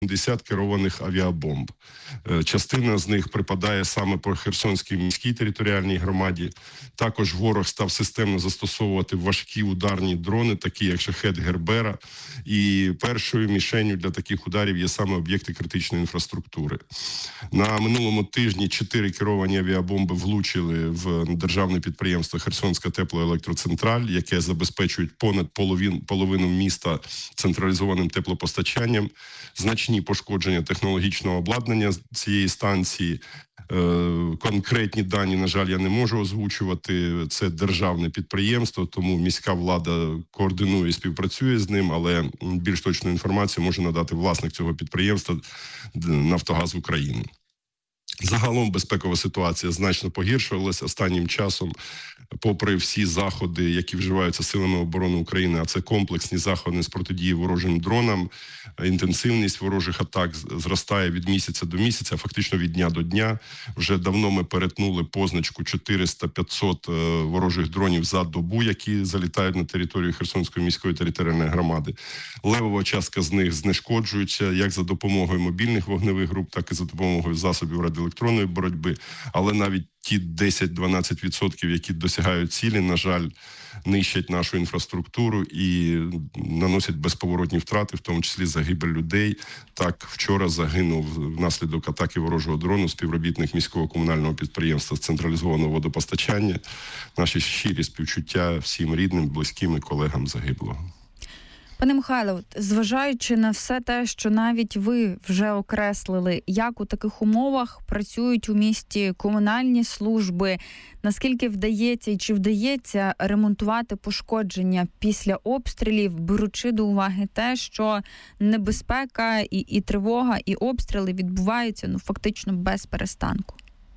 70 керованих авіабомб. Частина з них припадає саме по Херсонській міській територіальній громаді. Також ворог став системно застосовувати важкі ударні дрони, такі як «Шахед», «Гербера». І першою мішенью для таких ударів є саме об'єкти критичної інфраструктури. На минулому тижні 4 керовані авіабомби влучили в державне підприємство «Херсонська теплоелектроцентраль», яке забезпечує понад половину міста централізованим теплопостачанням. Значні пошкодження технологічного обладнання цієї станції. Конкретні дані, на жаль, я не можу озвучувати. Це державне підприємство, тому міська влада координує і співпрацює з ним, але більш точну інформацію може надати власник цього підприємства «Нафтогаз України». Загалом безпекова ситуація значно погіршувалася останнім часом, попри всі заходи, які вживаються силами оборони України, а це комплексні заходи з протидії ворожим дронам, інтенсивність ворожих атак зростає від місяця до місяця, фактично від дня до дня. Вже давно ми перетнули позначку 400-500 ворожих дронів за добу, які залітають на територію Херсонської міської територіальної громади. Левова частка з них знешкоджується як за допомогою мобільних вогневих груп, так і за допомогою засобів радіоелектронної боротьби, але навіть ті 10-12%, які досягають цілі, на жаль, нищать нашу інфраструктуру і наносять безповоротні втрати, в тому числі загибель людей. Так, вчора загинув внаслідок атаки ворожого дрону співробітник міського комунального підприємства з централізованого водопостачання. Наші щирі співчуття всім рідним, близьким і колегам загиблого. Пане Михайло, зважаючи на все те, що навіть ви вже окреслили, як у таких умовах працюють у місті комунальні служби, наскільки вдається і чи вдається ремонтувати пошкодження після обстрілів, беручи до уваги те, що небезпека і тривога, і обстріли відбуваються фактично без перестанку?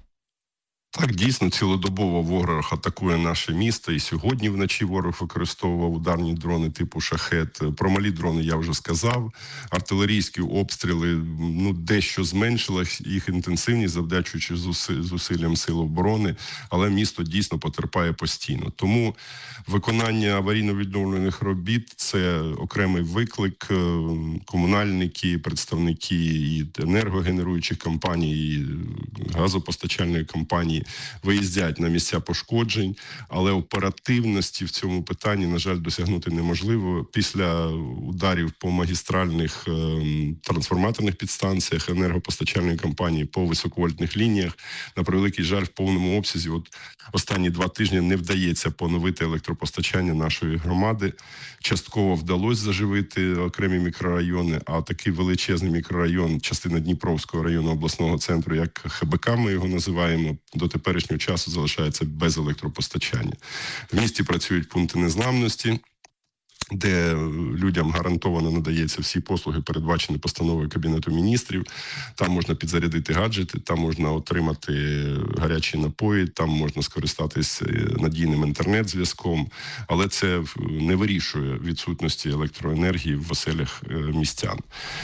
Так, дійсно, цілодобово ворог атакує наше місто. І сьогодні вночі ворог використовував ударні дрони типу «Шахед». Про малі дрони я вже сказав. Артилерійські обстріли дещо зменшила їх інтенсивність, завдячуючи зусиллям сил оборони. Але місто дійсно потерпає постійно. Тому виконання аварійно-відновлювальних робіт – це окремий виклик. Комунальники, представники і енергогенеруючих компаній, і газопостачальної компанії виїздять на місця пошкоджень, але оперативності в цьому питанні, на жаль, досягнути неможливо. Після ударів по магістральних трансформаторних підстанціях енергопостачальної компанії, по високовольтних лініях, на превеликий жаль, в повному обсязі останні 2 тижні не вдається поновити електропостачання нашої громади. Частково вдалося заживити окремі мікрорайони, а такий величезний мікрорайон, частина Дніпровського району обласного центру, як ХБК ми його називаємо, до теперішнього часу залишається без електропостачання. В місті працюють пункти незламності, де людям гарантовано надається всі послуги, передбачені постановою Кабінету міністрів. Там можна підзарядити гаджети, там можна отримати гарячі напої, там можна скористатись надійним інтернет-зв'язком, але це не вирішує відсутності електроенергії в оселях містян.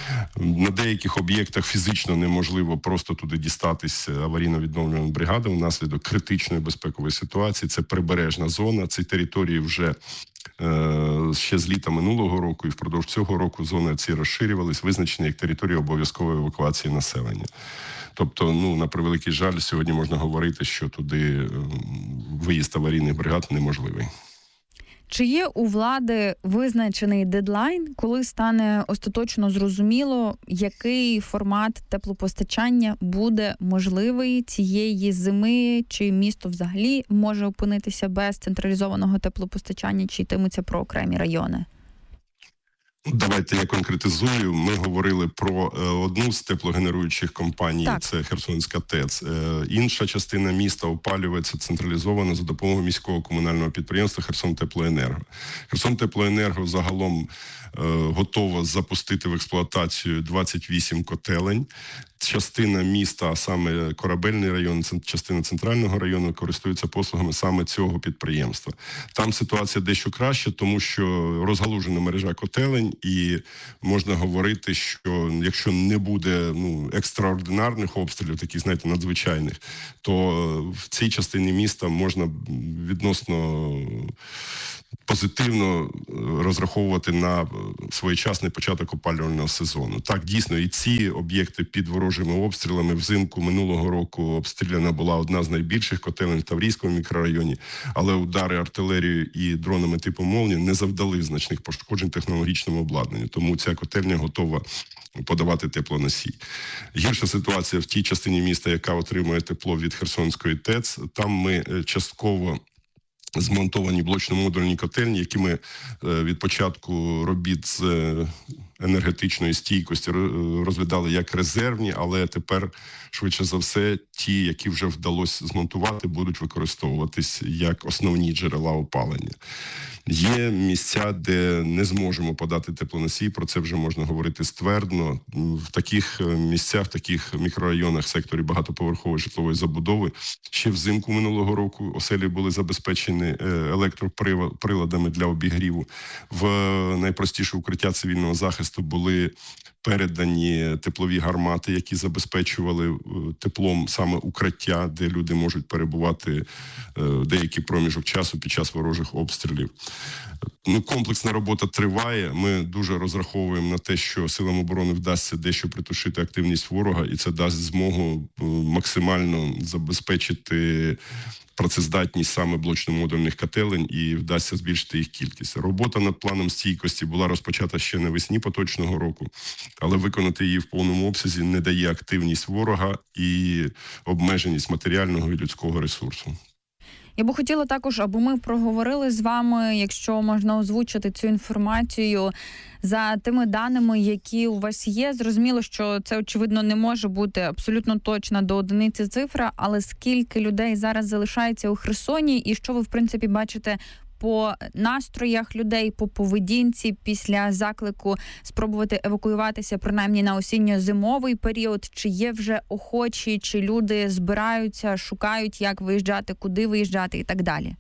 На деяких об'єктах фізично неможливо просто туди дістатись аварійно-відновлювальним бригадам внаслідок критичної безпекової ситуації. Це прибережна зона, ці території вже ще з літа минулого року і впродовж цього року зони ці розширювались, визначені як території обов'язкової евакуації населення. Тобто, на превеликий жаль, сьогодні можна говорити, що туди виїзд аварійних бригад неможливий. Чи є у влади визначений дедлайн, коли стане остаточно зрозуміло, який формат теплопостачання буде можливий цієї зими? Чи місто взагалі може опинитися без централізованого теплопостачання, чи йтиметься про окремі райони? Давайте я конкретизую. Ми говорили про одну з теплогенеруючих компаній, так. Це Херсонська ТЕЦ. Інша частина міста опалюється централізовано за допомогою міського комунального підприємства «Херсонтеплоенерго». «Херсонтеплоенерго» загалом готова запустити в експлуатацію 28 котелень. Частина міста, а саме Корабельний район, частина центрального району, користуються послугами саме цього підприємства. Там ситуація дещо краща, тому що розгалужена мережа котелень, і можна говорити, що якщо не буде екстраординарних обстрілів, таких, надзвичайних, то в цій частині міста можна відносно позитивно розраховувати на своєчасний початок опалювального сезону. Так, дійсно, і ці об'єкти під ворожими обстрілами взимку минулого року обстріляна була одна з найбільших котелень в Таврійському мікрорайоні, але удари артилерією і дронами типу «Молнія» не завдали значних пошкоджень технологічному обладнанню, тому ця котельня готова подавати теплоносій. Гірша ситуація в тій частині міста, яка отримує тепло від Херсонської ТЕЦ. Там ми частково змонтовані блочно-модульні котельні, які ми від початку робіт з енергетичної стійкості розглядали як резервні, але тепер, швидше за все, ті, які вже вдалося змонтувати, будуть використовуватись як основні джерела опалення. Є місця, де не зможемо подати теплоносій, про це вже можна говорити ствердно. В таких місцях, в таких мікрорайонах, секторі багатоповерхової житлової забудови, ще взимку минулого року оселі були забезпечені електроприладами для обігріву. В найпростіше укриття цивільного захисту були передані теплові гармати, які забезпечували теплом саме укриття, де люди можуть перебувати деякий проміжок часу під час ворожих обстрілів. Комплексна робота триває. Ми дуже розраховуємо на те, що силам оборони вдасться дещо притушити активність ворога, і це дасть змогу максимально забезпечити працездатність саме блочно-модульних котелень і вдасться збільшити їх кількість. Робота над планом стійкості була розпочата ще навесні поточного року, але виконати її в повному обсязі не дає активність ворога і обмеженість матеріального і людського ресурсу. Я би хотіла також, аби ми проговорили з вами, якщо можна озвучити цю інформацію, за тими даними, які у вас є. Зрозуміло, що це, очевидно, не може бути абсолютно точна до одиниці цифра, але скільки людей зараз залишається у Херсоні і що ви, в принципі, бачите по настроях людей, по поведінці після заклику спробувати евакуюватися принаймні на осінньо-зимовий період? Чи є вже охочі, чи люди збираються, шукають, як виїжджати, куди виїжджати і так далі?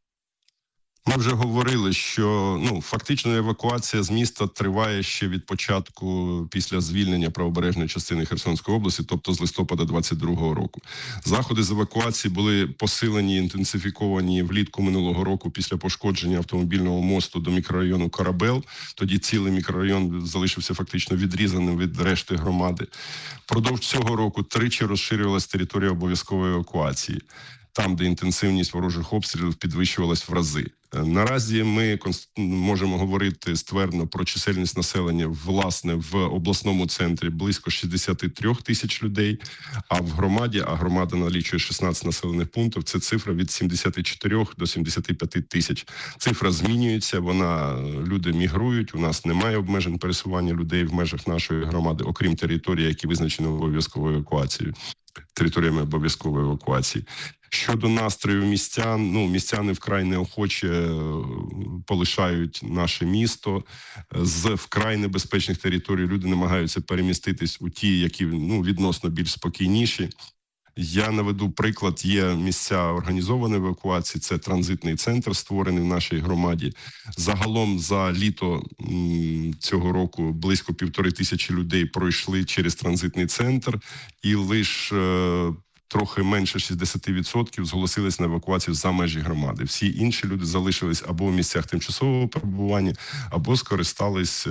Ми вже говорили, що фактично евакуація з міста триває ще від початку, після звільнення правобережної частини Херсонської області, тобто з листопада 2022 року. Заходи з евакуації були посилені, інтенсифіковані влітку минулого року після пошкодження автомобільного мосту до мікрорайону Корабел. Тоді цілий мікрорайон залишився фактично відрізаним від решти громади. Впродовж цього року тричі розширювалася територія обов'язкової евакуації, там, де інтенсивність ворожих обстрілів підвищувалась в рази. Наразі ми можемо говорити ствердно про чисельність населення, власне, в обласному центрі близько 63 тисяч людей, а в громаді, громада налічує 16 населених пунктів, це цифра від 74 до 75 тисяч. Цифра змінюється, люди мігрують, у нас немає обмежень пересування людей в межах нашої громади, окрім територій, які визначені обов'язковою евакуацією, територіями обов'язкової евакуації. Щодо настрою містян, містяни вкрай неохоче полишають наше місто. З вкрай небезпечних територій люди намагаються переміститись у ті, які відносно більш спокійніші. Я наведу приклад, є місця організованої евакуації, це транзитний центр, створений в нашій громаді. Загалом за літо цього року близько 1500 людей пройшли через транзитний центр, і лише трохи менше 60% зголосились на евакуацію за межі громади. Всі інші люди залишились або в місцях тимчасового перебування, або скористались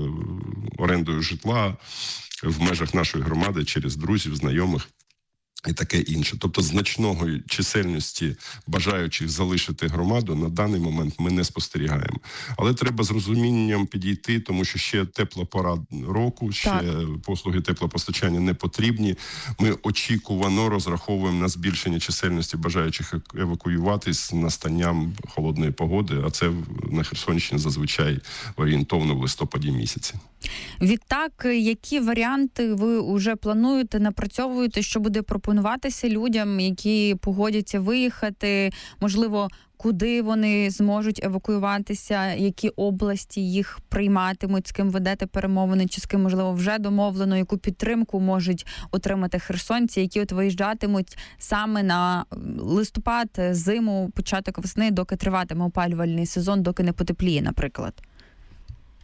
орендою житла в межах нашої громади через друзів, знайомих і таке інше. Тобто значної чисельності бажаючих залишити громаду на даний момент ми не спостерігаємо. Але треба з розумінням підійти, тому що ще тепла пора року, ще послуги теплопостачання не потрібні. Ми очікувано розраховуємо на збільшення чисельності бажаючих евакуюватись настанням холодної погоди, а це на Херсонщині зазвичай орієнтовно в листопаді місяці. Відтак, які варіанти ви вже плануєте, напрацьовуєте, що буде пропонуватися людям, які погодяться виїхати, можливо, куди вони зможуть евакуюватися, які області їх прийматимуть, з ким ведете перемовини, чи з ким, можливо, вже домовлено, яку підтримку можуть отримати херсонці, які виїжджатимуть саме на листопад, зиму, початок весни, доки триватиме опалювальний сезон, доки не потепліє, наприклад?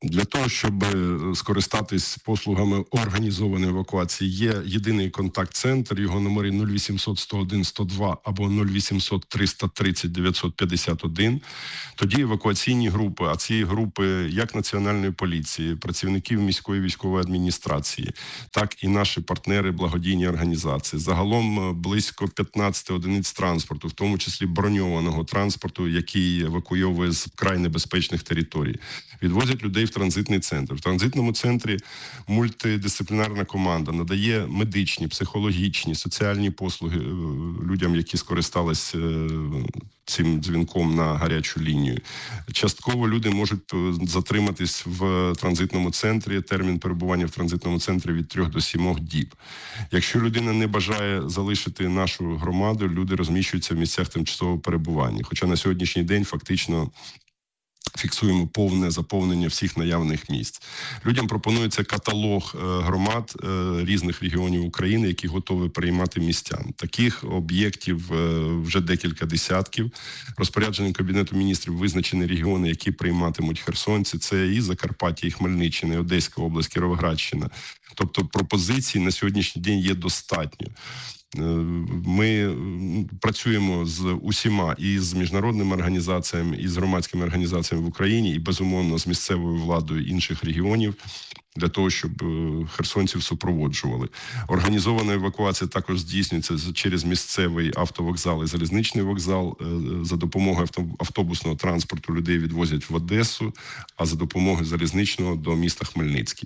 Для того, щоб скористатись послугами організованої евакуації, є єдиний контакт-центр, його номери 0800 101 102 або 0800 330 951. Тоді евакуаційні групи, а ці групи як Національної поліції, працівників міської військової адміністрації, так і наші партнери, благодійні організації. Загалом близько 15 одиниць транспорту, в тому числі броньованого транспорту, який евакуйовує з вкрай небезпечних територій. Відвозять людей в транзитний центр. В транзитному центрі мультидисциплінарна команда надає медичні, психологічні, соціальні послуги людям, які скористались цим дзвінком на гарячу лінію. Частково люди можуть затриматись в транзитному центрі. Термін перебування в транзитному центрі від 3 до 7 діб. Якщо людина не бажає залишити нашу громаду, люди розміщуються в місцях тимчасового перебування. Хоча на сьогоднішній день фактично фіксуємо повне заповнення всіх наявних місць. Людям пропонується каталог громад різних регіонів України, які готові приймати містян. Таких об'єктів вже декілька десятків. Розпорядженням Кабінету міністрів визначені регіони, які прийматимуть херсонці. Це і Закарпаття, і Хмельниччина, і Одеська область, Кіровоградщина. Тобто пропозицій на сьогоднішній день є достатньо. Ми працюємо з усіма, і з міжнародними організаціями, і з громадськими організаціями в Україні, і, безумовно, з місцевою владою інших регіонів, для того, щоб херсонців супроводжували. Організована евакуація також здійснюється через місцевий автовокзал і залізничний вокзал. За допомогою автобусного транспорту людей відвозять в Одесу, а за допомогою залізничного – до міста Хмельницький.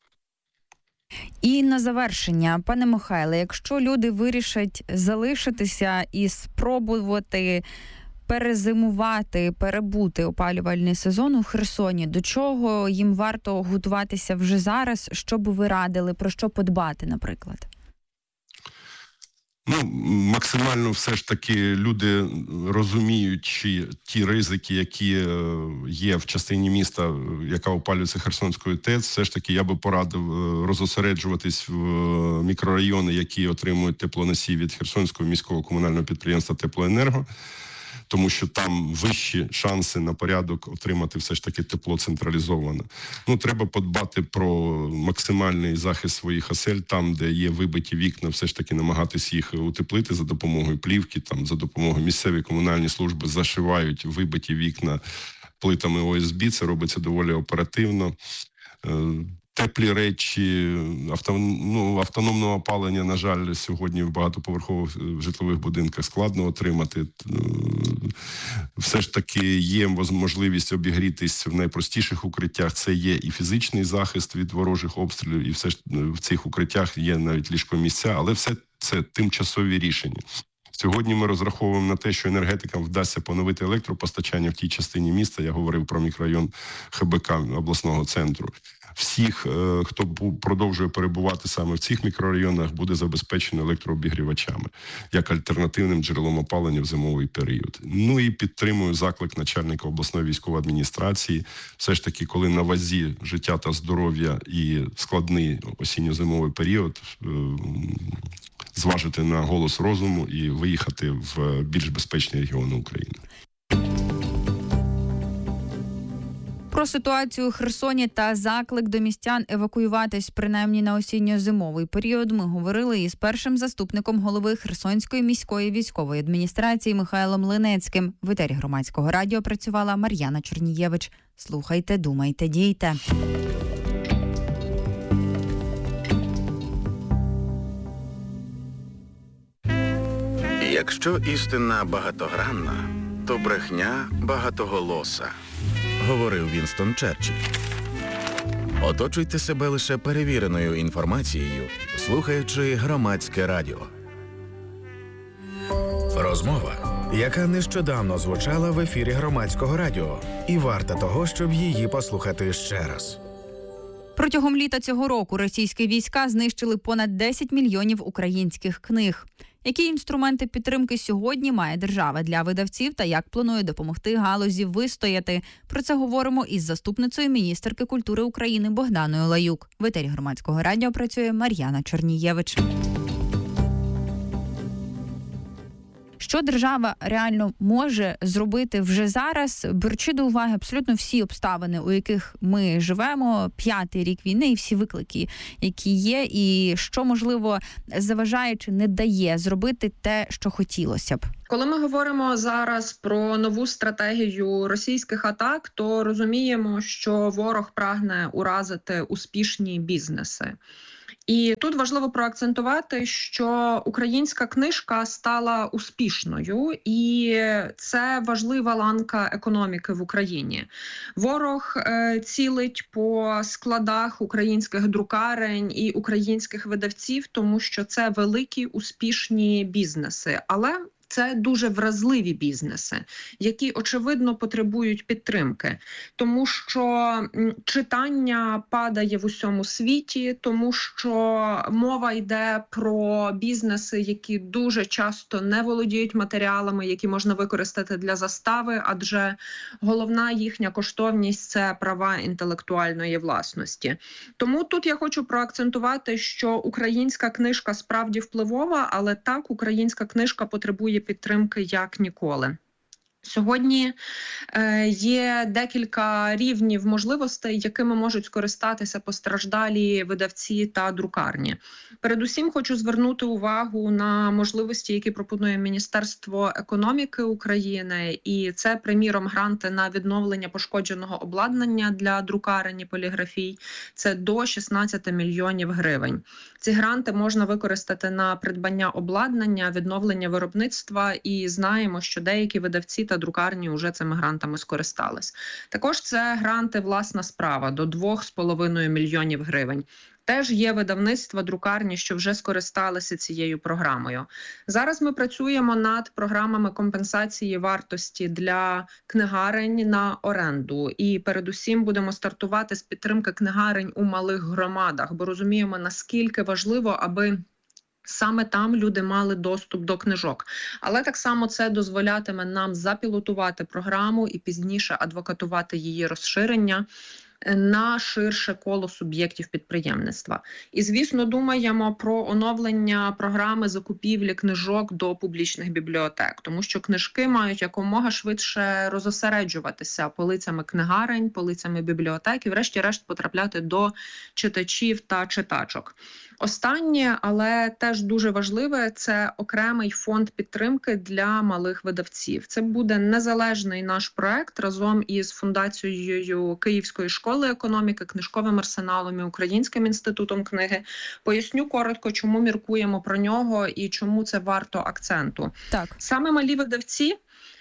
І на завершення, пане Михайле, якщо люди вирішать залишитися і спробувати перезимувати, перебути опалювальний сезон у Херсоні, до чого їм варто готуватися вже зараз? Що б ви радили, про що подбати, наприклад? Максимально все ж таки люди, розуміючи ті ризики, які є в частині міста, яка опалюється Херсонською ТЕЦ, все ж таки я би порадив розосереджуватись в мікрорайони, які отримують теплоносій від Херсонського міського комунального підприємства «Теплоенерго», тому що там вищі шанси на порядок отримати все ж таки тепло централізовано. Треба подбати про максимальний захист своїх осель, там, де є вибиті вікна, все ж таки намагатись їх утеплити за допомогою плівки, там, за допомогою місцевої комунальні служби зашивають вибиті вікна плитами ОСБ, це робиться доволі оперативно. Теплі речі, автономного опалення, на жаль, сьогодні в багатоповерхових житлових будинках складно отримати. Все ж таки є можливість обігрітись в найпростіших укриттях. Це є і фізичний захист від ворожих обстрілів, і все ж в цих укриттях є навіть ліжкомісця, але все це тимчасові рішення. Сьогодні ми розраховуємо на те, що енергетикам вдасться поновити електропостачання в тій частині міста. Я говорив про мікрорайон ХБК обласного центру. Всіх, хто продовжує перебувати саме в цих мікрорайонах, буде забезпечено електрообігрівачами як альтернативним джерелом опалення в зимовий період. І підтримую заклик начальника обласної військової адміністрації. Все ж таки, коли на вазі життя та здоров'я і складний осінньо-зимовий період, зважити на голос розуму і виїхати в більш безпечні регіони України. Про ситуацію у Херсоні та заклик до містян евакуюватись принаймні на осінньо-зимовий період ми говорили із першим заступником голови Херсонської міської військової адміністрації Михайлом Линецьким. В етері Громадського радіо працювала Мар'яна Чернієвич. Слухайте, думайте, дійте. Якщо істина багатогранна, то брехня багатоголоса, говорив Вінстон Черчилль. Оточуйте себе лише перевіреною інформацією, слухаючи Громадське радіо. Розмова, яка нещодавно звучала в ефірі Громадського радіо, і варта того, щоб її послухати ще раз. Протягом літа цього року російські війська знищили понад 10 мільйонів українських книг. Які інструменти підтримки сьогодні має держава для видавців та як планує допомогти галузі вистояти? Про це говоримо із заступницею міністерки культури України Богданою Лаюк. В етері Громадського радіо працює Мар'яна Чернієвич. Що держава реально може зробити вже зараз, беручи до уваги абсолютно всі обставини, у яких ми живемо, 5-й рік війни і всі виклики, які є, і що, можливо, заважає чи не дає зробити те, що хотілося б? Коли ми говоримо зараз про нову стратегію російських атак, то розуміємо, що ворог прагне уразити успішні бізнеси. І тут важливо проакцентувати, що українська книжка стала успішною, і це важлива ланка економіки в Україні. Ворог цілить по складах українських друкарень і українських видавців, тому що це великі успішні бізнеси. Але це дуже вразливі бізнеси, які, очевидно, потребують підтримки. Тому що читання падає в усьому світі, тому що мова йде про бізнеси, які дуже часто не володіють матеріалами, які можна використати для застави, адже головна їхня коштовність – це права інтелектуальної власності. Тому тут я хочу проакцентувати, що українська книжка справді впливова, але так, українська книжка потребує підтримки як ніколи. Сьогодні є декілька рівнів можливостей, якими можуть скористатися постраждалі видавці та друкарні. Передусім хочу звернути увагу на можливості, які пропонує Міністерство економіки України. І це, приміром, гранти на відновлення пошкодженого обладнання для друкарень і поліграфій. Це до 16 мільйонів гривень. Ці гранти можна використати на придбання обладнання, відновлення виробництва, і знаємо, що деякі видавці та друкарні вже цими грантами скористались. Також це гранти «Власна справа» до 2,5 мільйонів гривень. Теж є видавництва, друкарні, що вже скористалися цією програмою. Зараз ми працюємо над програмами компенсації вартості для книгарень на оренду. І передусім будемо стартувати з підтримки книгарень у малих громадах, бо розуміємо, наскільки важливо, аби саме там люди мали доступ до книжок. Але так само це дозволятиме нам запілотувати програму і пізніше адвокатувати її розширення на ширше коло суб'єктів підприємництва. І, звісно, думаємо про оновлення програми закупівлі книжок до публічних бібліотек, тому що книжки мають якомога швидше розосереджуватися полицями книгарень, полицями бібліотек і врешті-решт потрапляти до читачів та читачок. Останнє, але теж дуже важливе, це окремий фонд підтримки для малих видавців. Це буде незалежний наш проект разом із фундацією Київської школи економіки, книжковим арсеналом і Українським інститутом книги. Поясню коротко, чому міркуємо про нього і чому це варто акценту. Так. Саме малі видавці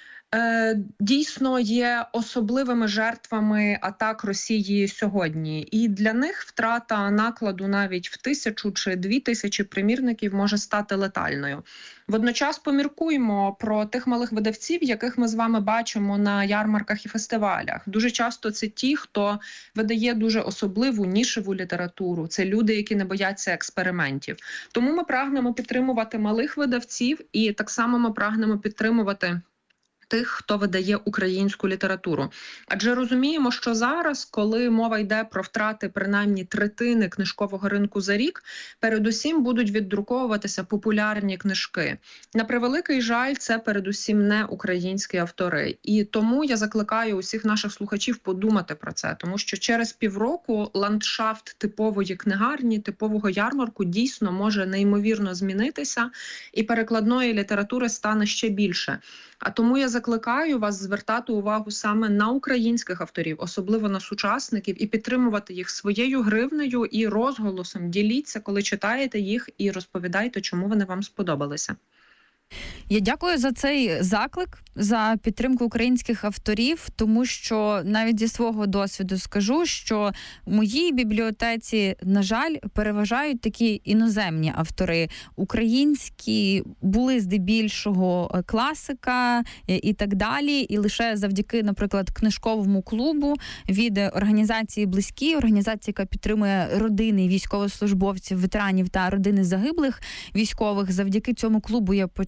дійсно є особливими жертвами атак Росії сьогодні. І для них втрата накладу навіть в 1000 чи 2000 примірників може стати летальною. Водночас поміркуємо про тих малих видавців, яких ми з вами бачимо на ярмарках і фестивалях. Дуже часто це ті, хто видає дуже особливу нішеву літературу. Це люди, які не бояться експериментів. Тому ми прагнемо підтримувати малих видавців і так само ми прагнемо підтримувати тих, хто видає українську літературу. Адже розуміємо, що зараз, коли мова йде про втрати принаймні третини книжкового ринку за рік, передусім будуть віддруковуватися популярні книжки. На превеликий жаль, це передусім не українські автори. І тому я закликаю усіх наших слухачів подумати про це, тому що через півроку ландшафт типової книгарні, типового ярмарку дійсно може неймовірно змінитися, і перекладної літератури стане ще більше. А тому я закликаю вас звертати увагу саме на українських авторів, особливо на сучасників, і підтримувати їх своєю гривнею і розголосом. Діліться, коли читаєте їх, і розповідайте, чому вони вам сподобалися. Я дякую за цей заклик, за підтримку українських авторів, тому що навіть зі свого досвіду скажу, що в моїй бібліотеці, на жаль, переважають такі іноземні автори. Українські були здебільшого класика і так далі, і лише завдяки, наприклад, книжковому клубу від організації «Близькі», організації, яка підтримує родини військовослужбовців, ветеранів та родини загиблих військових, завдяки цьому клубу я почала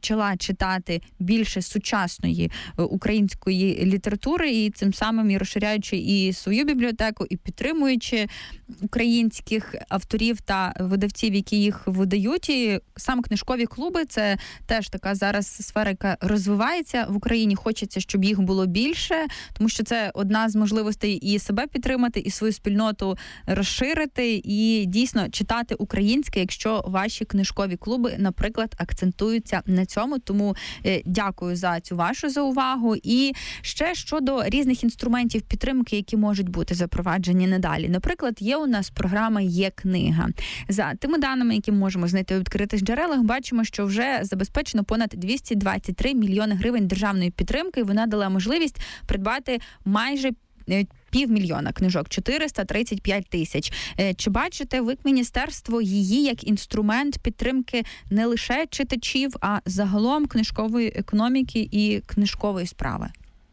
почала читати більше сучасної української літератури, і цим самим і розширяючи і свою бібліотеку, і підтримуючи українських авторів та видавців, які їх видають. І саме книжкові клуби – це теж така зараз сфера, яка розвивається в Україні. Хочеться, щоб їх було більше, тому що це одна з можливостей і себе підтримати, і свою спільноту розширити, і дійсно читати українське, якщо ваші книжкові клуби, наприклад, акцентуються на цьому. Тому дякую за цю вашу заувагу. І ще щодо різних інструментів підтримки, які можуть бути запроваджені надалі. Наприклад, є у нас програма «Є книга». За тими даними, які можемо знайти у відкритих джерелах, бачимо, що вже забезпечено понад 223 мільйони гривень державної підтримки. Вона дала можливість придбати майже 500 000 книжок, 435 тисяч. Чи бачите ви, міністерство, її як інструмент підтримки не лише читачів, а загалом книжкової економіки і книжкової справи?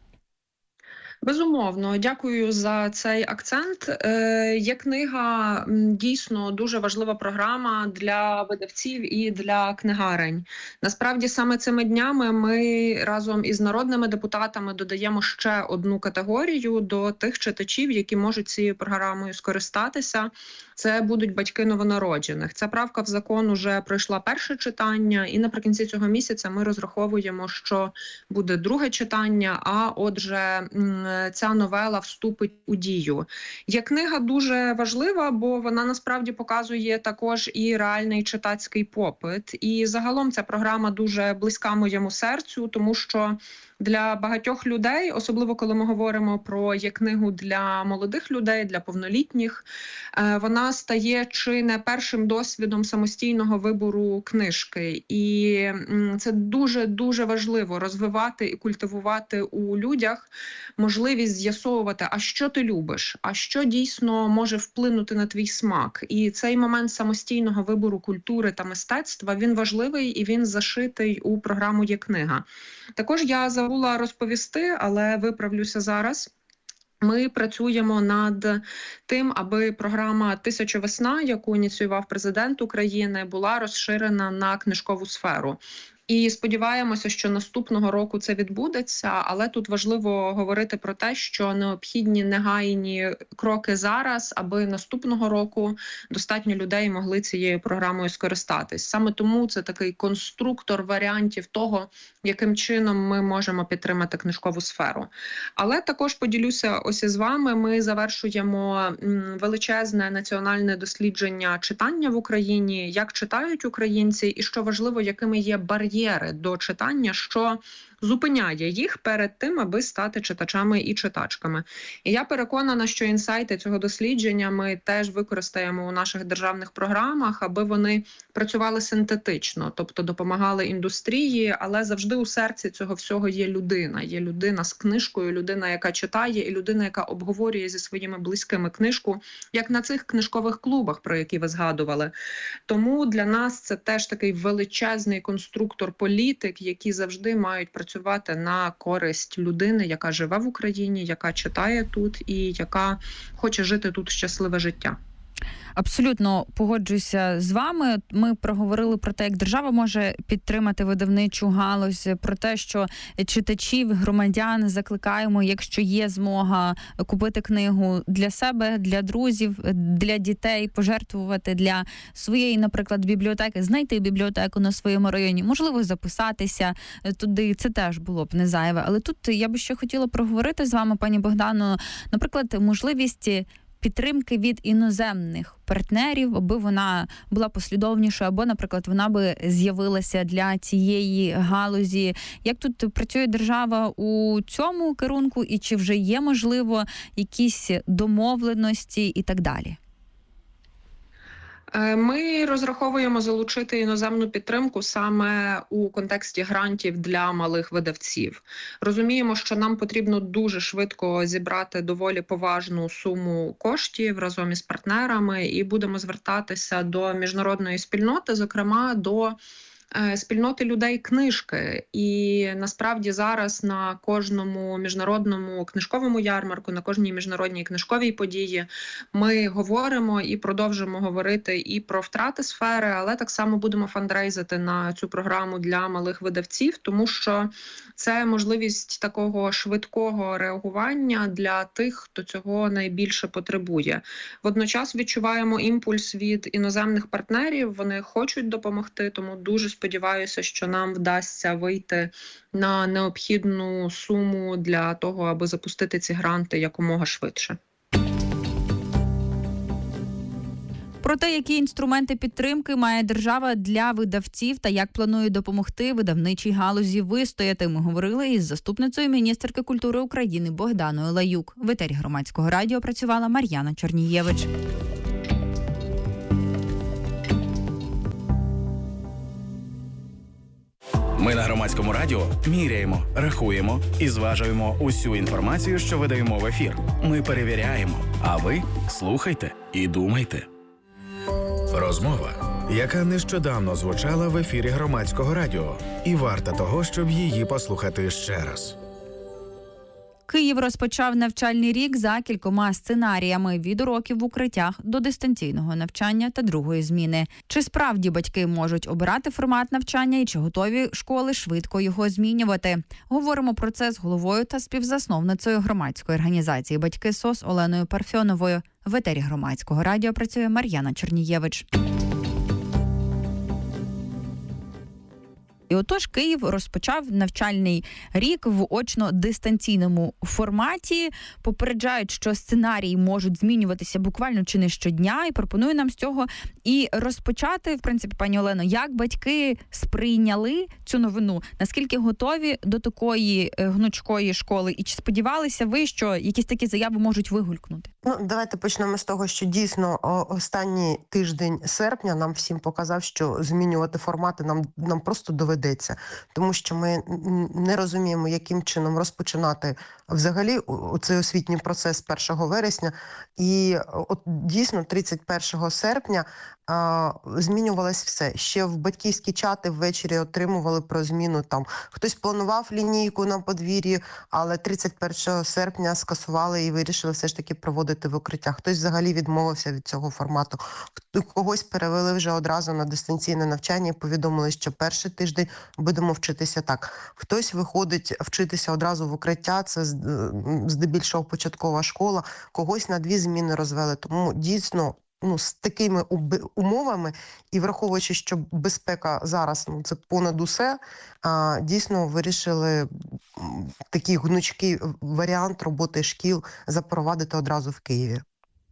Безумовно, дякую за цей акцент. Є книга дійсно дуже важлива програма для видавців і для книгарень. Насправді, саме цими днями ми разом із народними депутатами додаємо ще одну категорію до тих читачів, які можуть цією програмою скористатися. Це будуть батьки новонароджених. Ця правка в закон уже пройшла перше читання, і наприкінці цього місяця ми розраховуємо, що буде друге читання, а отже, ця новела вступить у дію. Є книга дуже важлива, бо вона насправді показує також і реальний читацький попит. І загалом ця програма дуже близька моєму серцю, тому що для багатьох людей, особливо коли ми говоримо про є-книгу для молодих людей, для повнолітніх, вона стає чи не першим досвідом самостійного вибору книжки. І це дуже-дуже важливо розвивати і культивувати у людях можливість з'ясовувати, а що ти любиш, а що дійсно може вплинути на твій смак. І цей момент самостійного вибору культури та мистецтва, він важливий і він зашитий у програму «Є-книга». Також я забула розповісти, але виправлюся зараз. Ми працюємо над тим, аби програма «1000 весна», яку ініціював президент України, була розширена на книжкову сферу. І сподіваємося, що наступного року це відбудеться, але тут важливо говорити про те, що необхідні негайні кроки зараз, аби наступного року достатньо людей могли цією програмою скористатись. Саме тому це такий конструктор варіантів того, яким чином ми можемо підтримати книжкову сферу. Але також поділюся ось із вами, ми завершуємо величезне національне дослідження читання в Україні, як читають українці і, що важливо, якими є бар'єри до читання, що зупиняє їх перед тим, аби стати читачами і читачками. І я переконана, що інсайти цього дослідження ми теж використаємо у наших державних програмах, аби вони працювали синтетично, тобто допомагали індустрії, але завжди у серці цього всього є людина. Є людина з книжкою, людина, яка читає, і людина, яка обговорює зі своїми близькими книжку, як на цих книжкових клубах, про які ви згадували. Тому для нас це теж такий величезний конструктор політик, які завжди мають працювати на користь людини, яка живе в Україні, яка читає тут і яка хоче жити тут щасливе життя. Абсолютно погоджуюся з вами. Ми проговорили про те, як держава може підтримати видавничу галузь, про те, що читачів, громадян закликаємо, якщо є змога, купити книгу для себе, для друзів, для дітей, пожертвувати для своєї, наприклад, бібліотеки, знайти бібліотеку на своєму районі, можливо, записатися туди, це теж було б не зайве. Але тут я би ще хотіла проговорити з вами, пані Богдано, наприклад, можливість підтримки від іноземних партнерів, аби вона була послідовнішою, або, наприклад, вона би з'явилася для цієї галузі. Як тут працює держава у цьому керунку, і чи вже є, можливо, якісь домовленості і так далі? Ми розраховуємо залучити іноземну підтримку саме у контексті грантів для малих видавців. Розуміємо, що нам потрібно дуже швидко зібрати доволі поважну суму коштів разом із партнерами і будемо звертатися до міжнародної спільноти, зокрема до спільноти людей книжки. І насправді зараз на кожному міжнародному книжковому ярмарку, на кожній міжнародній книжковій події ми говоримо і продовжимо говорити і про втрати сфери, але так само будемо фандрейзити на цю програму для малих видавців, тому що це можливість такого швидкого реагування для тих, хто цього найбільше потребує. Водночас відчуваємо імпульс від іноземних партнерів, вони хочуть допомогти, тому дуже сподіваюся, що нам вдасться вийти на необхідну суму для того, аби запустити ці гранти якомога швидше. Про те, які інструменти підтримки має держава для видавців та як планує допомогти видавничій галузі вистояти, ми говорили із заступницею міністерки культури України Богданою Лаюк. В етері Громадського радіо працювала Мар'яна Чернієвич. Ми на Громадському радіо міряємо, рахуємо і зважуємо усю інформацію, що видаємо в ефір. Ми перевіряємо, а ви слухайте і думайте. Розмова, яка нещодавно звучала в ефірі Громадського радіо, і варта того, щоб її послухати ще раз. Київ розпочав навчальний рік за кількома сценаріями – від уроків в укриттях до дистанційного навчання та другої зміни. Чи справді батьки можуть обирати формат навчання і чи готові школи швидко його змінювати? Говоримо про це з головою та співзасновницею громадської організації «Батьки СОС» Оленою Парфьоновою. В етері Громадського радіо працює Мар'яна Чернієвич. І отож Київ розпочав навчальний рік в очно-дистанційному форматі. Попереджають, що сценарії можуть змінюватися буквально чи не щодня. І пропоную нам з цього і розпочати. В принципі, пані Олено, як батьки сприйняли цю новину? Наскільки готові до такої гнучкої школи? І чи сподівалися ви, що якісь такі заяви можуть вигулькнути? Давайте почнемо з того, що дійсно останній тиждень серпня нам всім показав, що змінювати формати нам просто доведеться. Тому що ми не розуміємо, яким чином розпочинати взагалі цей освітній процес 1 вересня. І от дійсно 31 серпня змінювалось все. Ще в батьківські чати ввечері отримували про зміну. Там хтось планував лінійку на подвір'ї, але 31 серпня скасували і вирішили все ж таки проводити в укриттях. Хтось взагалі відмовився від цього формату. Когось перевели вже одразу на дистанційне навчання і повідомили, що перший тиждень будемо вчитися так. Хтось виходить вчитися одразу в укриття, це здебільшого початкова школа, когось на 2 зміни розвели. Тому дійсно з такими умовами і враховуючи, що безпека зараз це понад усе, дійсно вирішили такий гнучкий варіант роботи шкіл запровадити одразу в Києві.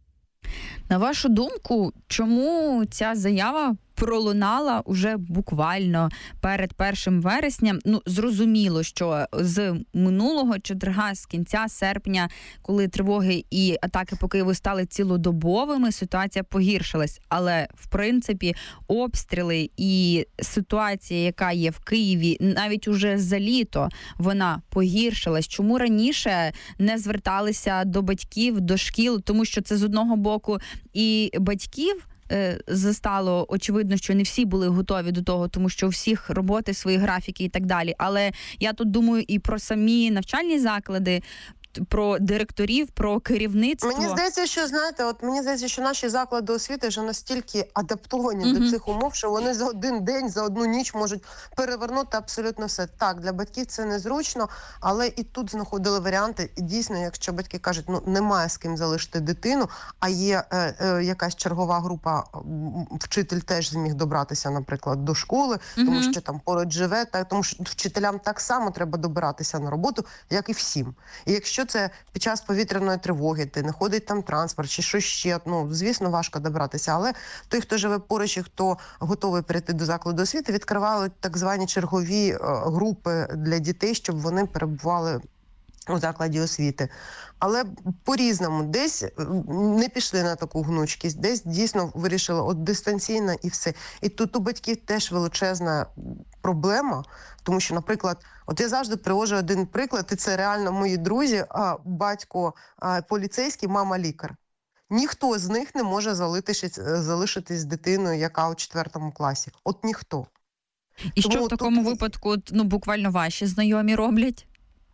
На вашу думку, чому ця заява пролунала уже буквально перед 1 вересня? Зрозуміло, що з минулого четверга, з кінця серпня, коли тривоги і атаки по Києву стали цілодобовими, ситуація погіршилась. Але, в принципі, обстріли і ситуація, яка є в Києві, навіть уже за літо, вона погіршилась. Чому раніше не зверталися до батьків, до шкіл? Тому що це, з одного боку, і батьків застало, очевидно, що не всі були готові до того, тому що у всіх роботи, свої графіки і так далі. Але я тут думаю і про самі навчальні заклади, про директорів, про керівництво. Мені здається, що наші заклади освіти вже настільки адаптовані до цих умов, що вони за один день, за одну ніч можуть перевернути абсолютно все. Так, для батьків це незручно, але і тут знаходили варіанти. І дійсно, якщо батьки кажуть, немає з ким залишити дитину, а є якась чергова група, вчитель теж зміг добратися, наприклад, до школи, тому що там поруч живе, тому що вчителям так само треба добиратися на роботу, як і всім. І якщо це під час повітряної тривоги, не ходить там транспорт чи щось ще, звісно, важко добратися. Але той, хто живе поруч і хто готовий перейти до закладу освіти, відкривали так звані чергові групи для дітей, щоб вони перебували у закладі освіти. Але по-різному. Десь не пішли на таку гнучкість, десь дійсно вирішили дистанційно і все. І тут у батьків теж величезна проблема, тому що, наприклад, от я завжди привожу один приклад, і це реально мої друзі, батько поліцейський, мама лікар. Ніхто з них не може залишитись з дитиною, яка у 4 класі. От ніхто. І що Тому в такому тут випадку, ну, буквально ваші знайомі роблять?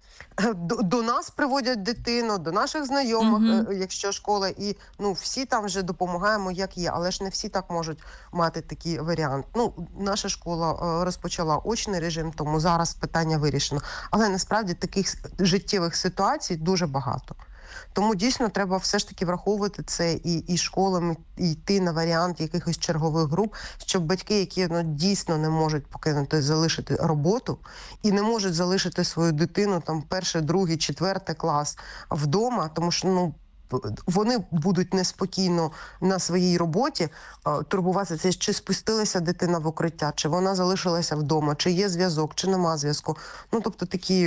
до нас приводять дитину, до наших знайомих, якщо школа, і всі там вже допомагаємо, як є, але ж не всі так можуть мати такий варіант. Наша школа розпочала очний режим, тому зараз питання вирішено. Але насправді таких життєвих ситуацій дуже багато. Тому дійсно треба все ж таки враховувати це і школам, і йти на варіант якихось чергових груп, щоб батьки, які дійсно не можуть покинути, залишити роботу і не можуть залишити свою дитину там 1, 2, 4 клас вдома, тому що вони будуть неспокійно на своїй роботі турбуватися, чи спустилася дитина в укриття, чи вона залишилася вдома, чи є зв'язок, чи нема зв'язку. Тобто такі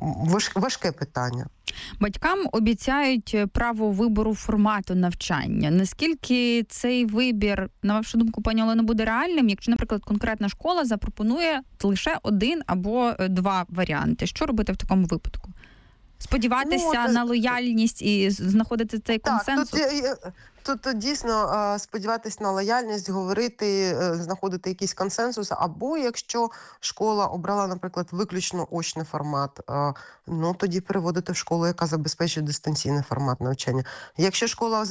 важке питання. Батькам обіцяють право вибору формату навчання. Наскільки цей вибір, на вашу думку, пані Олено, буде реальним, якщо, наприклад, конкретна школа запропонує лише 1 або 2 варіанти? Що робити в такому випадку? Сподіватися на лояльність і знаходити цей консенсус? Тут дійсно сподіватись на лояльність, говорити, знаходити якийсь консенсус, або якщо школа обрала, наприклад, виключно очний формат, тоді переводити в школу, яка забезпечує дистанційний формат навчання. Якщо школа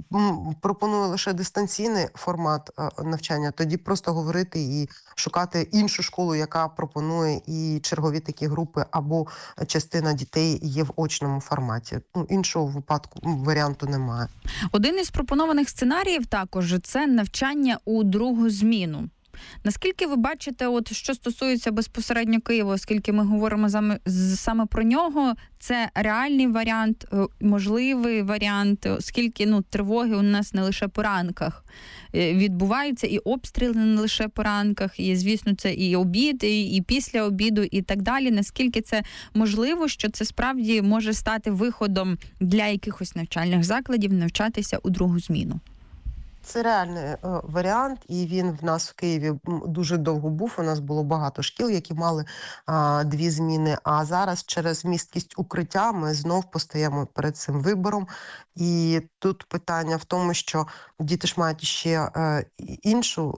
пропонує лише дистанційний формат навчання, тоді просто говорити і шукати іншу школу, яка пропонує і чергові такі групи, або частина дітей є в очному форматі. Іншого варіанту немає. Один із пропонованих сценаріїв також – це навчання у другу зміну. Наскільки ви бачите, що стосується безпосередньо Києва, оскільки ми говоримо саме про нього, це реальний варіант, можливий варіант, оскільки тривоги у нас не лише по ранках відбуваються, і обстріли не лише по ранках, і, звісно, це і обід, і після обіду, і так далі. Наскільки це можливо, що це справді може стати виходом для якихось навчальних закладів навчатися у другу зміну? Це реальний варіант, і він в нас в Києві дуже довго був. У нас було багато шкіл, які мали 2 зміни, а зараз через місткість укриття ми знов постаємо перед цим вибором. І тут питання в тому, що діти ж мають ще іншу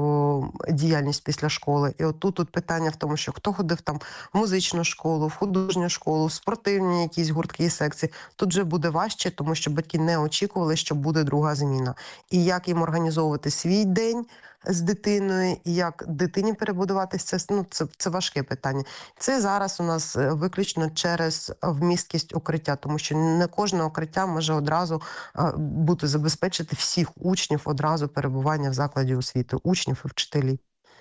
діяльність після школи. І тут питання в тому, що хто ходив там в музичну школу, в художню школу, в спортивні якісь гуртки і секції. Тут вже буде важче, тому що батьки не очікували, що буде друга зміна. І як їм організовувати свій день з дитиною, і як дитині перебудуватися, це важке питання. Це зараз у нас виключно через вмісткість укриття, тому що не кожне укриття може одразу бути забезпечити всіх учнів одразу перебування в закладі освіти, учнів і вчителів.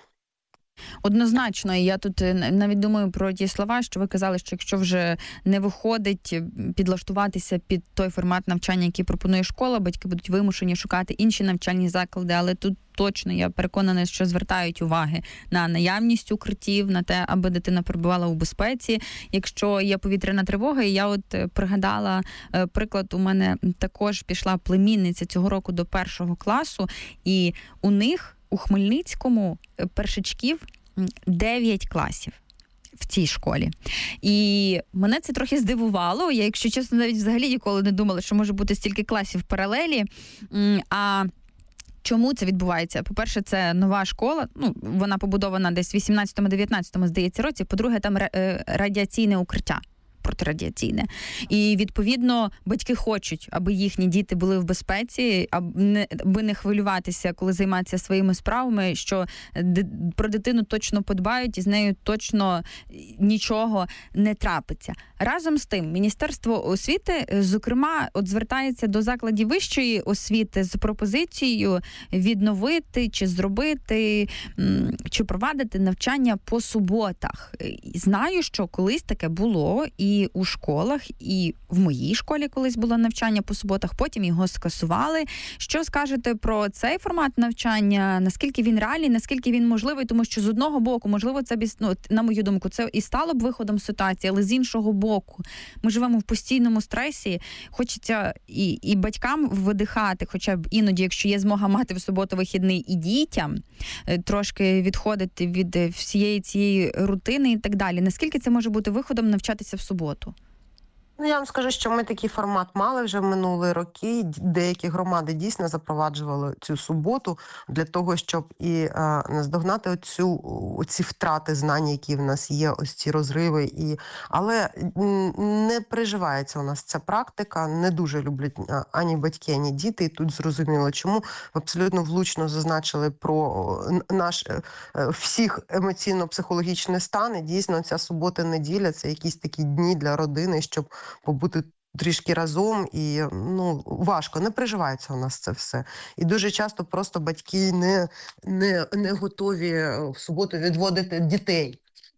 Однозначно, і я тут навіть думаю про ті слова, що ви казали, що якщо вже не виходить підлаштуватися під той формат навчання, який пропонує школа, батьки будуть вимушені шукати інші навчальні заклади, але тут точно, я переконана, що звертають уваги на наявність укриттів, на те, аби дитина перебувала у безпеці. Якщо є повітряна тривога, і я пригадала приклад, у мене також пішла племінниця цього року до 1 класу, і у них у Хмельницькому першачків 9 класів в цій школі. І мене це трохи здивувало. Я, якщо чесно, навіть взагалі ніколи не думала, що може бути стільки класів в паралелі. А чому це відбувається? По-перше, це нова школа, вона побудована десь в 18-19, здається, році. По-друге, там радіаційне укриття. Протирадіаційне. І, відповідно, батьки хочуть, аби їхні діти були в безпеці, аби не хвилюватися, коли займаються своїми справами, що про дитину точно подбають і з нею точно нічого не трапиться. Разом з тим, Міністерство освіти, зокрема, звертається до закладів вищої освіти з пропозицією відновити чи зробити, чи провадити навчання по суботах. Знаю, що колись таке було і у школах, і в моїй школі колись було навчання по суботах, потім його скасували. Що скажете про цей формат навчання? Наскільки він реальний, наскільки він можливий? Тому що з одного боку, можливо, це, на мою думку, це і стало б виходом з ситуації, але з іншого боку, ми живемо в постійному стресі, хочеться і батькам видихати, хоча б іноді, якщо є змога мати в суботу вихідний, і дітям трошки відходити від всієї цієї рутини і так далі. Наскільки це може бути виходом навчатися в суботу? Ну, я вам скажу, що ми такий формат мали вже в минулі роки. Деякі громади дійсно запроваджували цю суботу для того, щоб і наздогнати оці втрати знань, які в нас є, ось ці розриви. Але не приживається у нас ця практика, не дуже люблять ані батьки, ані діти. І тут зрозуміло, чому. Ви абсолютно влучно зазначили про наш всіх емоційно-психологічний стан. І дійсно ця субота-неділя – це якісь такі дні для родини, щоб побути трішки разом, і важко, не приживається у нас це все. І дуже часто просто батьки не готові в суботу відводити дітей.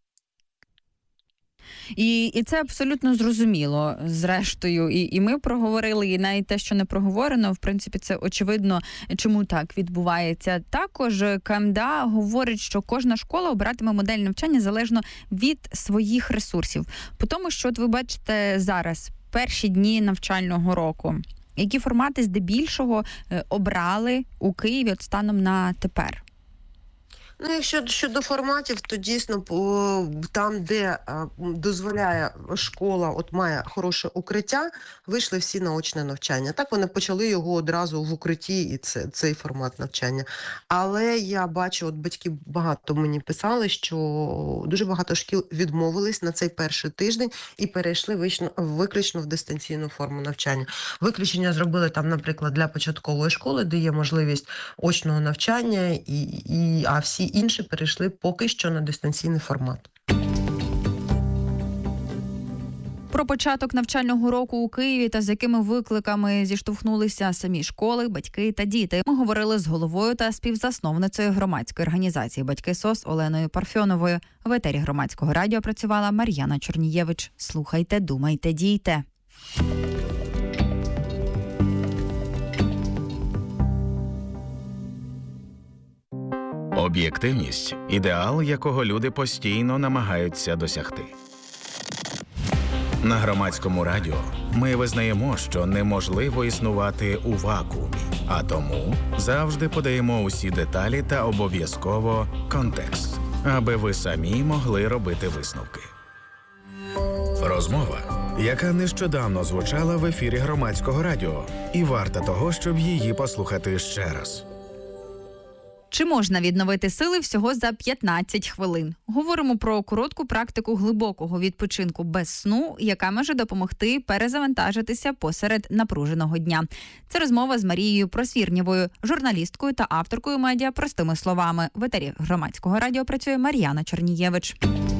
І це абсолютно зрозуміло, зрештою. І ми проговорили, і навіть те, що не проговорено, в принципі, це очевидно, чому так відбувається. Також КМДА говорить, що кожна школа обиратиме модель навчання залежно від своїх ресурсів. По тому, що от ви бачите зараз, перші дні навчального року, які формати здебільшого обрали у Києві от станом на тепер? Ну, якщо щодо форматів, то дійсно там, де дозволяє школа, от має хороше укриття, вийшли всі на очне навчання. Так вони почали його одразу в укритті, і цей формат навчання. Але я бачу, от батьки багато мені писали, що дуже багато шкіл відмовились на цей перший тиждень і перейшли виключно в дистанційну форму навчання. Виключення зробили там, наприклад, для початкової школи, де є можливість очного навчання, а всі інші перейшли поки що на дистанційний формат. Про початок навчального року у Києві та з якими викликами зіштовхнулися самі школи, батьки та діти. Ми говорили з головою та співзасновницею громадської організації «Батьки СОС» Оленою Парфьоновою. В етері Громадського радіо працювала Мар'яна Чорнієвич. Слухайте, думайте, дійте. Об'єктивність – ідеал, якого люди постійно намагаються досягти. На Громадському радіо ми визнаємо, що неможливо існувати у вакуумі, а тому завжди подаємо усі деталі та обов'язково контекст, аби ви самі могли робити висновки. Розмова, яка нещодавно звучала в ефірі Громадського радіо, і варта того, щоб її послухати ще раз. Чи можна відновити сили всього за 15 хвилин? Говоримо про коротку практику глибокого відпочинку без сну, яка може допомогти перезавантажитися посеред напруженого дня. Це розмова з Марією Просвірнєвою, журналісткою та авторкою медіа «Простими словами». В етері Громадського радіо працює Мар'яна Чорнієвич.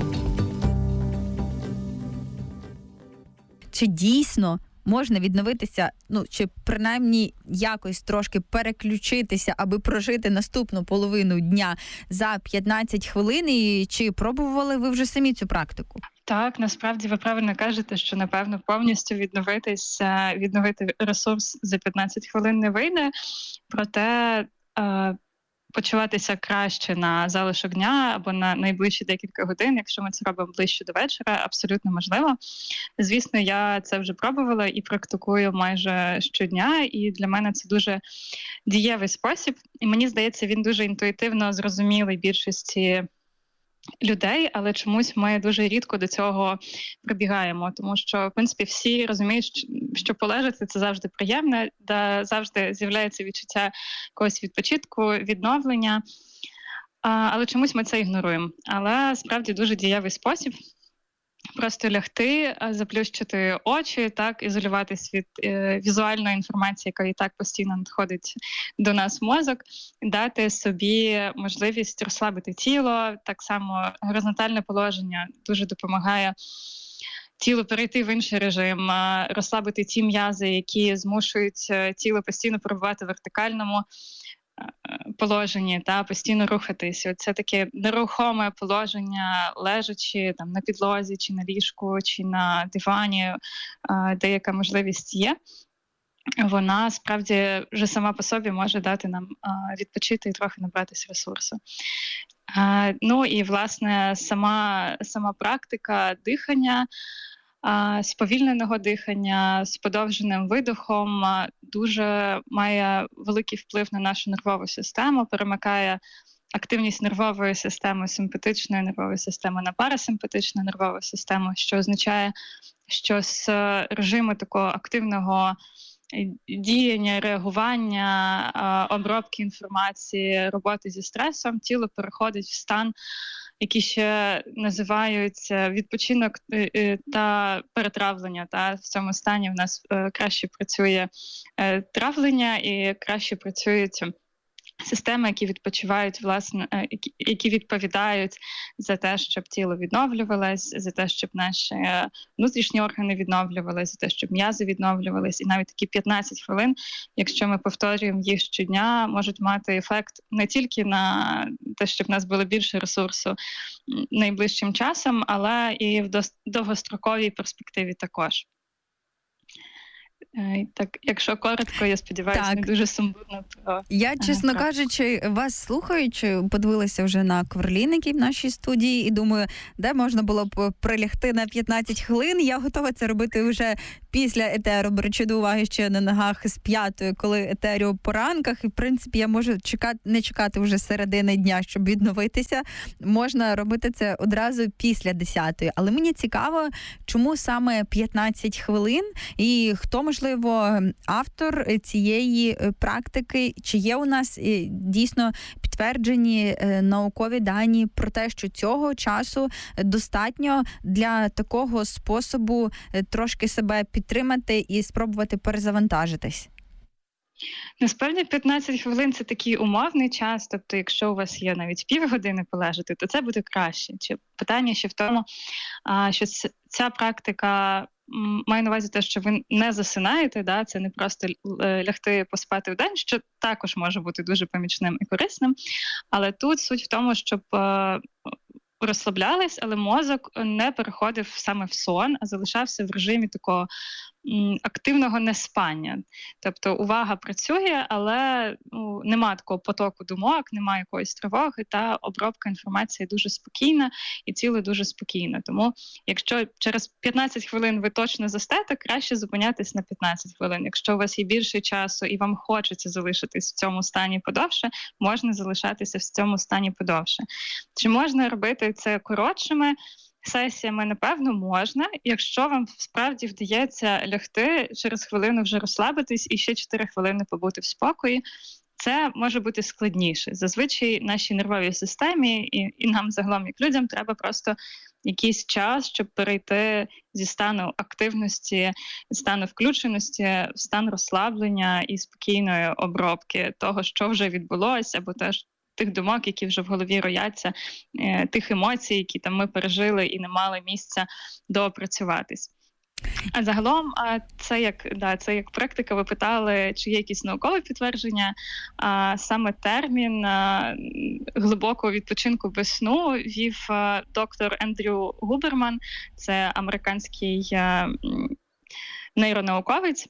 Чи дійсно можна відновитися, чи принаймні якось трошки переключитися, аби прожити наступну половину дня за 15 хвилин? І чи пробували ви вже самі цю практику? Так, насправді ви правильно кажете, що, напевно, повністю відновити ресурс за 15 хвилин не вийде, проте почуватися краще на залишок дня або на найближчі декілька годин, якщо ми це робимо ближче до вечора, абсолютно можливо. Звісно, я це вже пробувала і практикую майже щодня, і для мене це дуже дієвий спосіб. І мені здається, він дуже інтуїтивно зрозумілий більшості людей, але чомусь ми дуже рідко до цього прибігаємо, тому що, в принципі, всі розуміють, що полежати – це завжди приємне, завжди з'являється відчуття якогось відпочинку, відновлення, але чомусь ми це ігноруємо. Але справді дуже дієвий спосіб. Просто лягти, заплющити очі, так, ізолюватись від візуальної інформації, яка і так постійно надходить до нас в мозок, дати собі можливість розслабити тіло. Так само горизонтальне положення дуже допомагає тілу перейти в інший режим, розслабити ті м'язи, які змушують тіло постійно перебувати в вертикальному положенні та постійно рухатись. Це таке нерухоме положення, лежачи там на підлозі, чи на ліжку, чи на дивані, деяка можливість є. Вона справді вже сама по собі може дати нам відпочити і трохи набратись ресурсу. І, власне, сама практика дихання, сповільненого дихання з подовженим видохом дуже має великий вплив на нашу нервову систему, перемикає активність нервової системи, симпатичної нервової системи на парасимпатичну нервову систему, що означає, що з режиму такого активного діяння, реагування, обробки інформації, роботи зі стресом, тіло переходить в стан, який ще називають відпочинок та перетравлення. Та в цьому стані в нас краще працює травлення і краще працюють системи, які відпочивають, власне, які відповідають за те, щоб тіло відновлювалось, за те, щоб наші внутрішні органи відновлювалися, за те, щоб м'язи відновлювались. І навіть такі 15 хвилин, якщо ми повторюємо їх щодня, можуть мати ефект не тільки на те, щоб в нас було більше ресурсу найближчим часом, але і в довгостроковій перспективі також. Так, якщо коротко, я сподіваюся, не дуже сумбурно. Я, чесно кажучи, вас слухаючи, подивилася вже на кверліники в нашій студії і думаю, де можна було б прилягти на 15 хвилин. Я готова це робити вже після етеру, беручи до уваги, що я на ногах з 5-ї, коли етерю по ранках. І, в принципі, я можу не чекати вже середини дня, щоб відновитися. Можна робити це одразу після 10-ї. Але мені цікаво, чому саме 15 хвилин і хто, можливо, автор цієї практики, чи є у нас дійсно підтверджені наукові дані про те, що цього часу достатньо для такого способу трошки себе підтримати і спробувати перезавантажитись? Насправді 15 хвилин – це такий умовний час, тобто якщо у вас є навіть півгодини полежати, то це буде краще. Питання ще в тому, що ця практика має на увазі те, що ви не засинаєте, да? Це не просто лягти поспати в день, що також може бути дуже помічним і корисним, але тут суть в тому, щоб розслаблялись, але мозок не переходив саме в сон, а залишався в режимі такого активного неспання. Тобто увага працює, але нема такого потоку думок, немає якоїсь тривоги, та обробка інформації дуже спокійна і тіло дуже спокійне. Тому якщо через 15 хвилин ви точно застете, краще зупинятись на 15 хвилин. Якщо у вас є більше часу і вам хочеться залишитись в цьому стані подовше, можна залишатися в цьому стані подовше. Чи можна робити це коротшими сесіями? Напевно, можна. Якщо вам справді вдається лягти, через хвилину вже розслабитись і ще 4 хвилини побути в спокої, це може бути складніше. Зазвичай нашій нервовій системі і нам загалом, як людям, треба просто якийсь час, щоб перейти зі стану активності, стану включеності, в стан розслаблення і спокійної обробки того, що вже відбулося, або теж тих думок, які вже в голові рояться, тих емоцій, які там ми пережили і не мали місця доопрацюватись. А загалом, це як практика, ви питали, чи є якісь наукові підтвердження. Саме термін глибокого відпочинку без сну вів доктор Ендрю Губерман, це американський нейронауковець.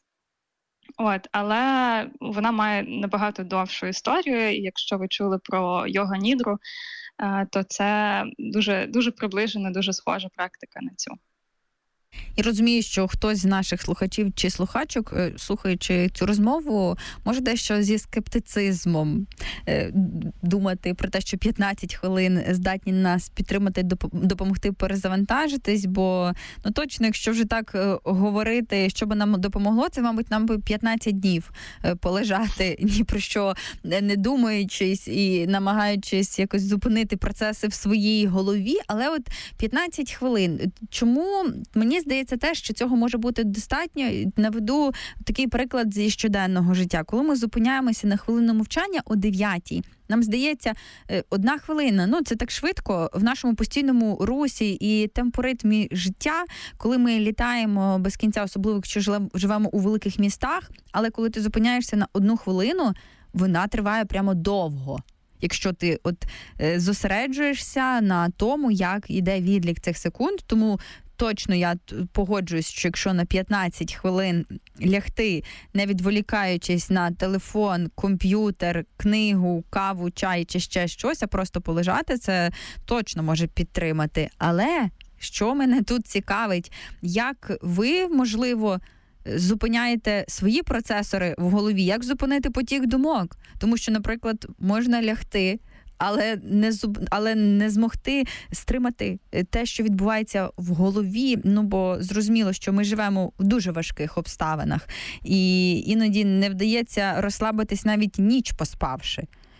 Але вона має набагато довшу історію, і якщо ви чули про йога-нідру, то це дуже, дуже приближена, дуже схожа практика на цю. І розумію, що хтось з наших слухачів чи слухачок, слухаючи цю розмову, може дещо зі скептицизмом думати про те, що 15 хвилин здатні нас підтримати, допомогти перезавантажитись, бо точно, якщо вже так говорити, що би нам допомогло, це, мабуть, нам би 15 днів полежати, ні про що не думаючись і намагаючись якось зупинити процеси в своїй голові, але от 15 хвилин. Чому мені здається те, що цього може бути достатньо? Наведу такий приклад зі щоденного життя. Коли ми зупиняємося на хвилину мовчання о 9-й, нам здається, 1 хвилина, це так швидко в нашому постійному русі і темпоритмі життя, коли ми літаємо без кінця, особливо якщо живемо у великих містах, але коли ти зупиняєшся на 1 хвилину, вона триває прямо довго. Якщо ти зосереджуєшся на тому, як іде відлік цих секунд, тому точно я погоджуюсь, що якщо на 15 хвилин лягти, не відволікаючись на телефон, комп'ютер, книгу, каву, чай чи ще щось, а просто полежати, це точно може підтримати. Але що мене тут цікавить, як ви, можливо, зупиняєте свої процесори в голові, як зупинити потік думок? Тому що, наприклад, можна лягти, але не змогти стримати те, що відбувається в голові, бо зрозуміло, що ми живемо в дуже важких обставинах, і іноді не вдається розслабитись навіть ніч поспавши.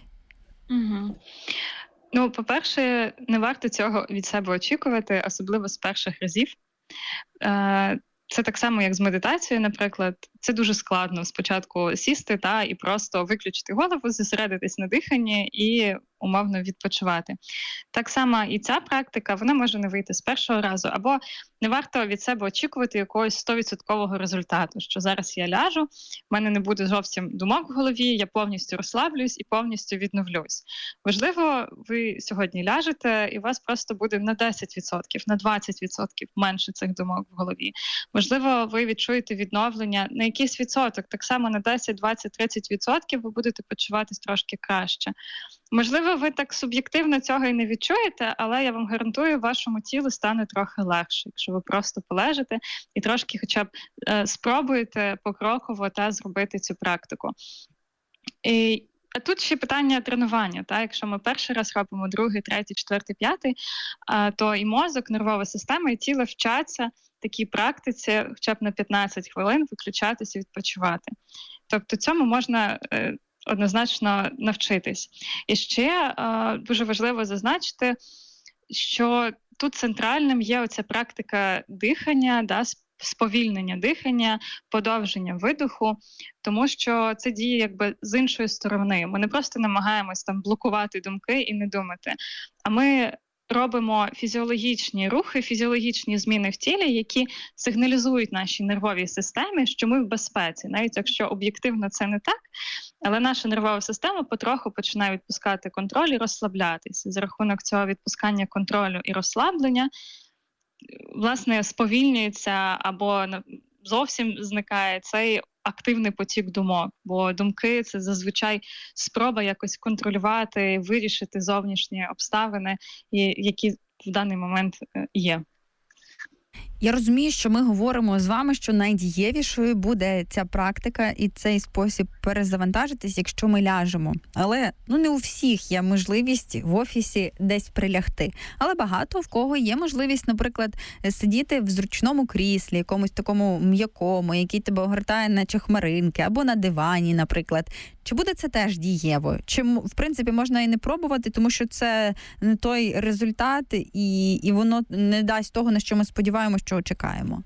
Угу. По-перше, не варто цього від себе очікувати, особливо з перших разів. Це так само, як з медитацією, наприклад. Це дуже складно спочатку сісти і просто виключити голову, зосередитись на диханні і умовно відпочивати. Так само і ця практика, вона може не вийти з першого разу, або не варто від себе очікувати якогось 100% результату, що зараз я ляжу, в мене не буде зовсім думок в голові, я повністю розслаблюсь і повністю відновлюсь. Можливо, ви сьогодні ляжете, і у вас просто буде на 10%, на 20% менше цих думок в голові. Можливо, ви відчуєте відновлення на якийсь відсоток, так само на 10, 20, 30% ви будете почуватись трошки краще. Можливо, ви так суб'єктивно цього і не відчуєте, але я вам гарантую, вашому тілу стане трохи легше, якщо ви просто полежите і трошки хоча б спробуєте покроково зробити цю практику. А тут ще питання тренування. Якщо ми перший раз робимо, другий, третій, четвертий, п'ятий, то і мозок, нервова система, і тіло вчаться такій практиці хоча б на 15 хвилин виключатися і відпочивати. Тобто цьому можна однозначно навчитись. І ще дуже важливо зазначити, що тут центральним є оця практика дихання, сповільнення дихання, подовження видоху, тому що це діє якби з іншої сторони. Ми не просто намагаємось блокувати думки і не думати, а ми робимо фізіологічні рухи, фізіологічні зміни в тілі, які сигналізують нашій нервовій системі, що ми в безпеці. Навіть якщо об'єктивно це не так, але наша нервова система потроху починає відпускати контроль і розслаблятися. За рахунок цього відпускання контролю і розслаблення, власне, сповільнюється або зовсім зникає цей активний потік думок, бо думки – це зазвичай спроба якось контролювати, вирішити зовнішні обставини, які в даний момент є. Я розумію, що ми говоримо з вами, що найдієвішою буде ця практика і цей спосіб перезавантажитись, якщо ми ляжемо. Але не у всіх є можливість в офісі десь прилягти. Але багато в кого є можливість, наприклад, сидіти в зручному кріслі, якомусь такому м'якому, який тебе огортає наче хмаринки, або на дивані, наприклад. Чи буде це теж дієво? Чи, в принципі, можна і не пробувати, тому що це не той результат, і воно не дасть того, на що ми сподіваємося, що чекаємо?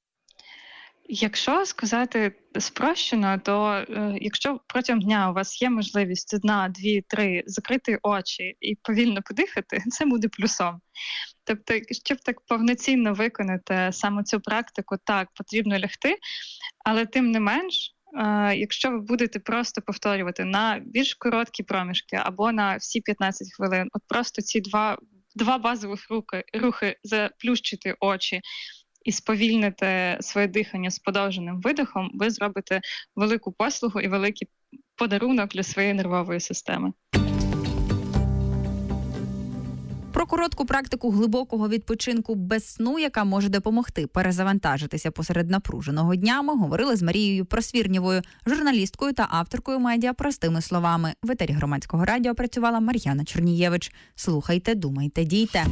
Якщо сказати спрощено, то якщо протягом дня у вас є можливість 1, 2, 3 закрити очі і повільно подихати, це буде плюсом. Тобто, щоб так повноцінно виконати саме цю практику, так, потрібно лягти, але тим не менш, якщо ви будете просто повторювати на більш короткі проміжки або на всі 15 хвилин, от просто ці два базових рухи, заплющити очі і сповільнити своє дихання з подовженим видихом, ви зробите велику послугу і великий подарунок для своєї нервової системи. Про коротку практику глибокого відпочинку без сну, яка може допомогти перезавантажитися посеред напруженого дня, ми говорили з Марією Просвірнєвою, журналісткою та авторкою медіа «Простими словами». В етері Громадського радіо працювала Мар'яна Чернієвич. Слухайте, думайте, дійте.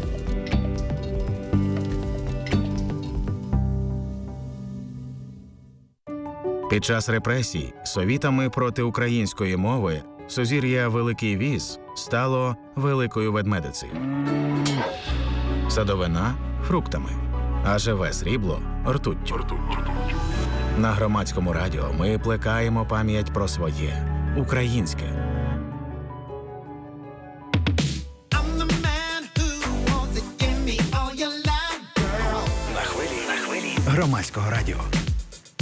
Під час репресій совітами проти української мови сузір'я Великий Віз стало Великою Ведмедицею. Садовина – фруктами, а живе срібло – ртуттю. На Громадському радіо ми плекаємо пам'ять про своє – українське. На хвилі Громадського радіо.